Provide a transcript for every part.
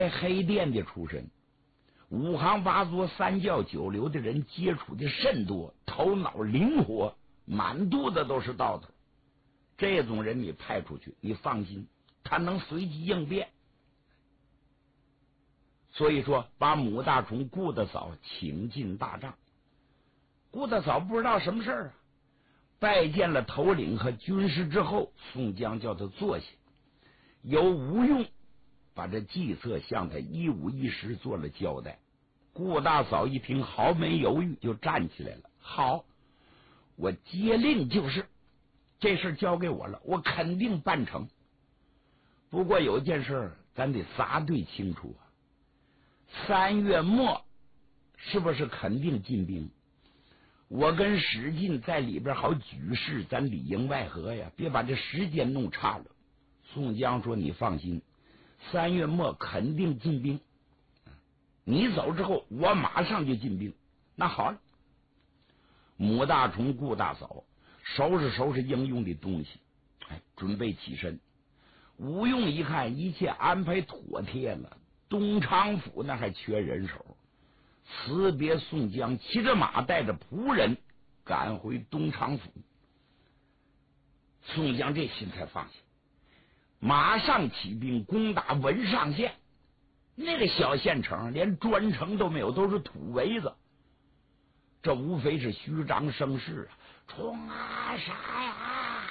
黑店的出身，五行八作、三教九流的人接触的甚多，头脑灵活，满肚子都是道头。这种人你派出去，你放心，他能随机应变。所以说，把母大虫顾大嫂请进大帐。顾大嫂不知道什么事啊，拜见了头领和军师之后，宋江叫他坐下，由吴用把这计策向他一五一十做了交代。顾大嫂一听，毫没犹豫就站起来了。好，我接令就是，这事交给我了，我肯定办成。不过有件事咱得仨对清楚啊，3月末是不是肯定进兵？我跟史进在里边好举事，咱里应外合呀，别把这时间弄差了。宋江说：“你放心，3月末肯定进兵。你走之后，我马上就进兵。”那好了，母大虫、顾大嫂收拾收拾应用的东西，准备起身。吴用一看一切安排妥帖了，东昌府那还缺人手，辞别宋江，骑着马带着仆人赶回东昌府。宋江这心才放下，马上起兵攻打文上县。那个小县城连砖城都没有，都是土围子，这无非是虚张声势啊！冲啊，杀呀！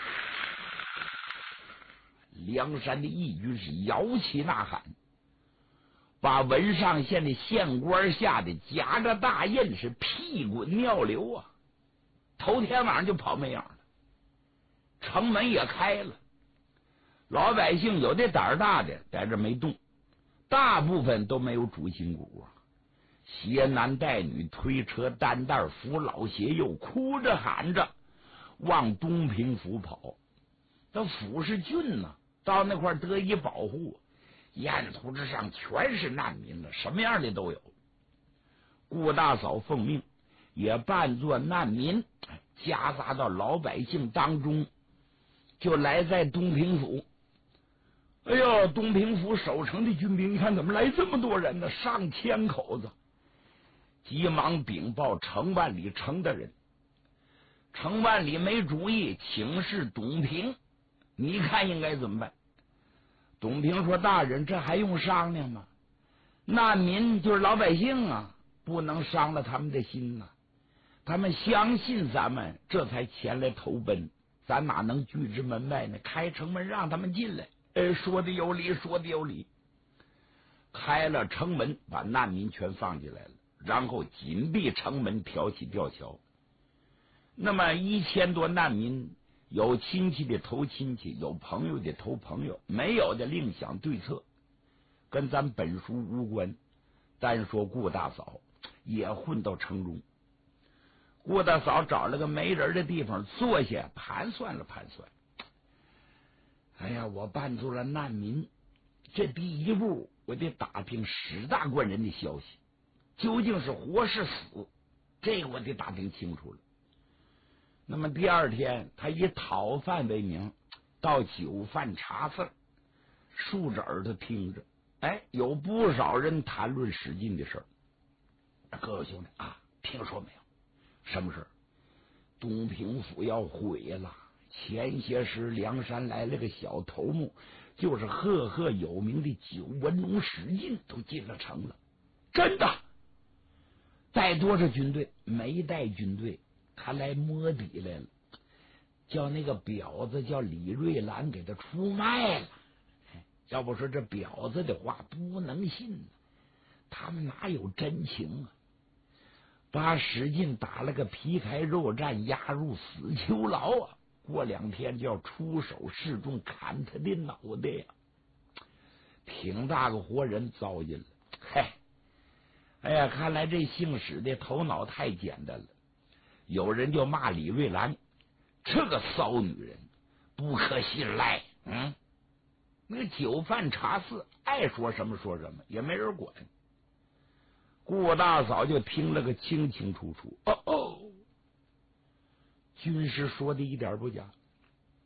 梁山的义军是摇旗呐喊，把文上县的县官吓得夹着大印，是屁滚尿流啊！头天晚上就跑没影了，城门也开了，老百姓有的胆儿大的在这没动，大部分都没有主心骨啊。携男带女推车担担扶老携幼，哭着喊着往东平府跑。这府是郡呢，到那块得以保护，沿途之上全是难民了，什么样的都有。顾大嫂奉命也扮作难民，夹杂到老百姓当中，就来在东平府。哎呦，东平府守城的军兵，你看怎么来这么多人呢？上千口子，急忙禀报程万里程的人。程万里没主意，请示董平，你看应该怎么办？董平说：“大人，这还用商量吗？难民就是老百姓啊，不能伤了他们的心呐。他们相信咱们，这才前来投奔，咱哪能拒之门外呢？开城门让他们进来。”说的有理，说的有理。开了城门，把难民全放进来了，然后紧闭城门，挑起吊桥。那么1000多难民，有亲戚的投亲戚，有朋友的投朋友，没有的另想对策，跟咱本书无关。单说顾大嫂也混到城中，顾大嫂找了个没人的地方坐下，盘算了盘算。哎呀，我扮作了难民，这第一步我得打听史大官人的消息，究竟是活是死，这个我得打听清楚了。那么第二天，他以讨饭为名，到酒饭茶肆竖着耳朵听着。有不少人谈论史进的事儿。各位兄弟啊，听说没有？什么事？东平府要毁了。前些时梁山来了个小头目，就是赫赫有名的九纹龙史进，都进了城了。真的？带多少军队？没带军队，他来摸底来了，叫那个婊子叫李瑞兰给他出卖了。要不说这婊子的话不能信呢，他们哪有真情啊？把史进打了个皮开肉绽，押入死囚牢啊！过2天就要出手示众，砍他的脑袋呀！挺大个活人糟践了。哎呀，看来这姓史的头脑太简单了。有人就骂李瑞兰，这个骚女人不可信赖。那个酒饭茶肆爱说什么说什么，也没人管。顾大嫂就听了个清清楚楚。军师说的一点不假，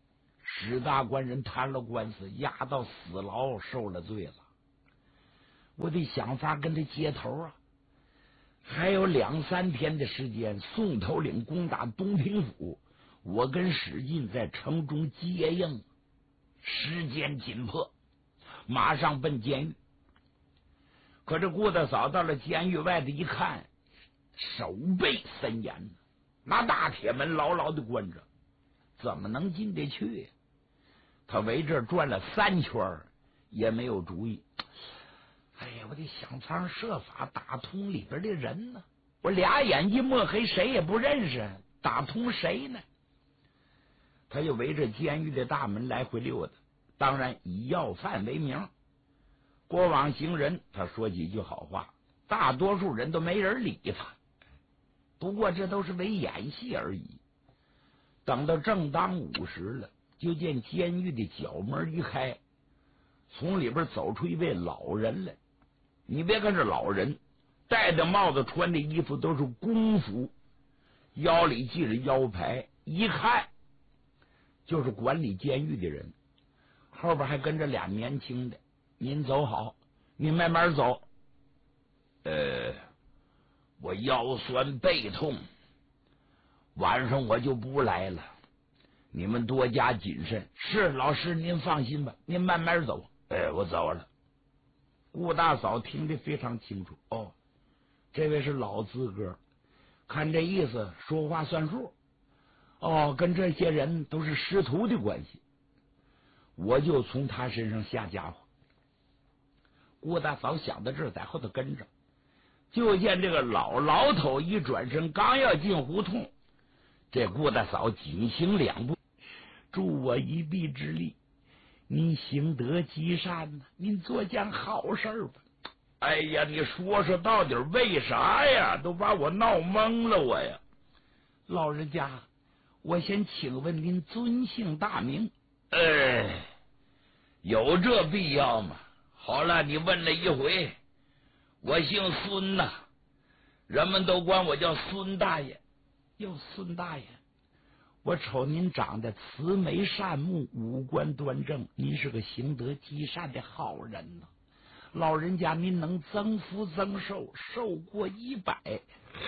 史大官人贪了官司，押到死牢，受了罪了。 我得想法跟他接头啊。还有2、3天的时间，宋头领攻打东平府，我跟史进在城中接应，时间紧迫，马上奔监狱。可这顾大嫂到了监狱外头一看，守备森严，拿大铁门牢牢的关着，怎么能进得去呀？他围这转了3圈，也没有主意。哎呀，我得想方设法打通里边的人呢。我俩眼一抹黑，谁也不认识，打通谁呢？他就围着监狱的大门来回溜达，当然以要饭为名。过往行人，他说几句好话，大多数人都没人理他。不过这都是为演戏而已。等到正当午时了，就见监狱的角门一开，从里边走出一位老人来。你别看这老人戴的帽子、穿的衣服都是公服，腰里系着腰牌，一看就是管理监狱的人。后边还跟着俩年轻的。您走好，您慢慢走。我腰酸背痛，晚上我就不来了，你们多加谨慎。是老师，您放心吧，您慢慢走。我走了。顾大嫂听得非常清楚，哦，这位是老资格，看这意思说话算数。哦，跟这些人都是师徒的关系，我就从他身上下家伙。顾大嫂想到这儿，在后头跟着，就见这个老头一转身，刚要进胡同，这顾大嫂紧行2步，助我一臂之力，您行得积善呢，您做件好事吧。哎呀，你说说到底为啥呀？都把我闹懵了我呀。老人家，我先请问您尊姓大名？有这必要吗？好了，你问了一回，我姓孙呐，人们都管我叫孙大爷。哟，孙大爷，我瞅您长得慈眉善目，五官端正，您是个行得积善的好人呢。老人家，您能增福增寿，寿过100。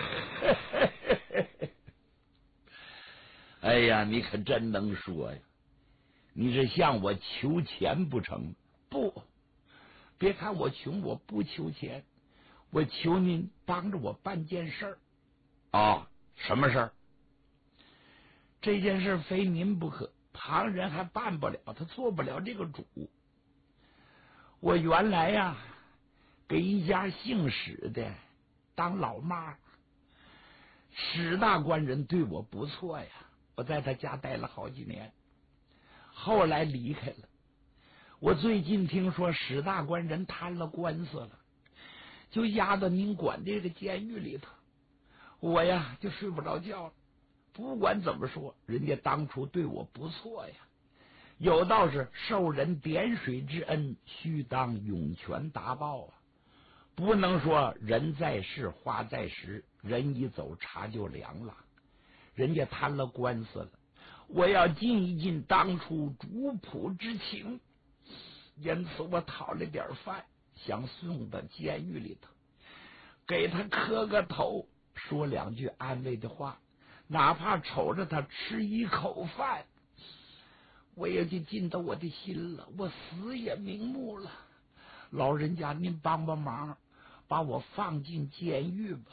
哎呀，你可真能说呀！你是向我求钱不成？不，别看我穷，我不求钱，我求您帮着我办件事儿。哦，什么事儿？这件事非您不可，旁人还办不了，他做不了这个主。我原来呀，给一家姓史的当老妈，史大官人对我不错呀，我在他家待了好几年，后来离开了。我最近听说史大官人摊了官司了，就押到您管这个监狱里头，我呀就睡不着觉了。不管怎么说，人家当初对我不错呀。有道是受人点水之恩，须当涌泉答报啊！不能说人在世花在时，人一走茶就凉了。人家摊了官司了，我要尽一尽当初主仆之情，因此我讨了点饭，想送到监狱里头，给他磕个头，说2句安慰的话，哪怕瞅着他吃一口饭，我也就尽到我的心了，我死也瞑目了。老人家，您帮帮忙，把我放进监狱吧。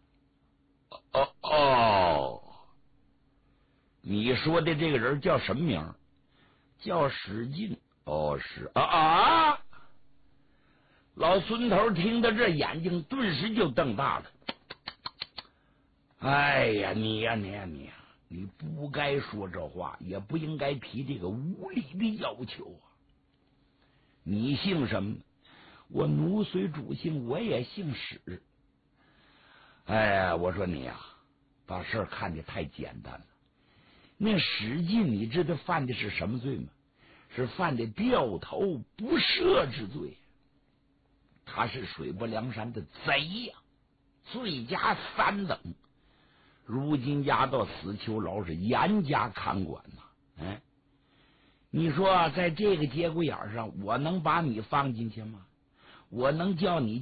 你说的这个人叫什么名？叫史进。哦，是啊！老孙头听到这，眼睛顿时就瞪大了。哎呀，你呀，你不该说这话，也不应该提这个无理的要求啊！你姓什么？我奴随主姓，我也姓史。哎呀，我说你呀，把事儿看得太简单了。那史进，你知道犯的是什么罪吗？是犯的掉头不赦之罪。他是水泊梁山的贼呀，罪加3等。如今押到死囚牢，是严加看管呐。你说在这个节骨眼上，我能把你放进去吗？ 我能叫你